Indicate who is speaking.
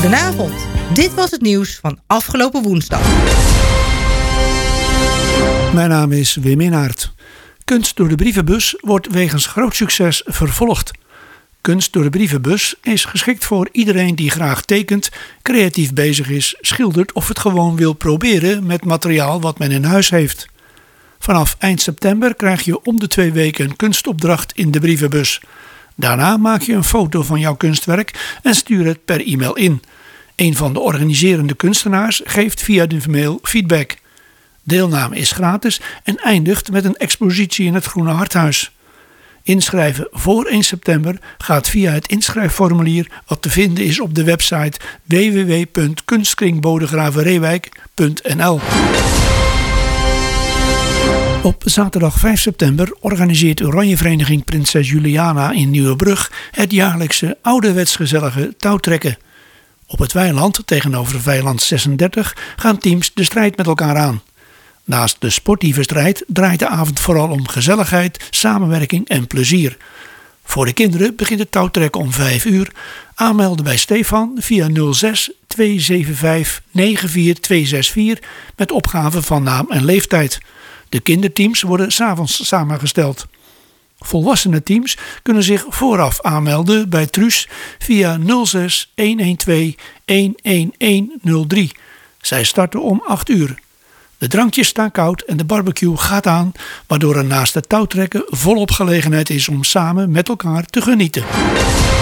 Speaker 1: Goedenavond, dit was het nieuws van afgelopen woensdag.
Speaker 2: Mijn naam is Wim Inhaert. Kunst door de brievenbus wordt wegens groot succes vervolgd. Kunst door de brievenbus is geschikt voor iedereen die graag tekent, creatief bezig is, schildert of het gewoon wil proberen met materiaal wat men in huis heeft. Vanaf eind september krijg je om de 2 weken een kunstopdracht in de brievenbus. Daarna maak je een foto van jouw kunstwerk en stuur het per e-mail in. Een van de organiserende kunstenaars geeft via de mail feedback. Deelname is gratis en eindigt met een expositie in het Groene Harthuis. Inschrijven voor 1 september gaat via het inschrijfformulier wat te vinden is op de website www.kunstkringbodegravenreewijk.nl. Op zaterdag 5 september organiseert Oranjevereniging Prinses Juliana in Nieuwebrug het jaarlijkse ouderwets gezellige touwtrekken. Op het weiland tegenover weiland 36 gaan teams de strijd met elkaar aan. Naast de sportieve strijd draait de avond vooral om gezelligheid, samenwerking en plezier. Voor de kinderen begint het touwtrekken om 5 uur. Aanmelden bij Stefan via 06 275 94264 met opgave van naam en leeftijd. De kinderteams worden 's avonds samengesteld. Volwassene teams kunnen zich vooraf aanmelden bij Truus via 06 112 11103. Zij starten om 8 uur. De drankjes staan koud en de barbecue gaat aan, waardoor er naast het touwtrekken volop gelegenheid is om samen met elkaar te genieten.